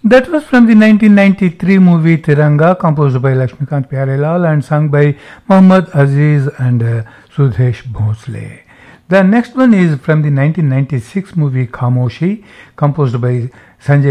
That was from the 1993 movie Tiranga, composed by Lakshmikant Pyarelal and sung by Mohammad Aziz and Sudhesh Bhosle. The next one is from the 1996 movie Khamoshi, composed by Sanjay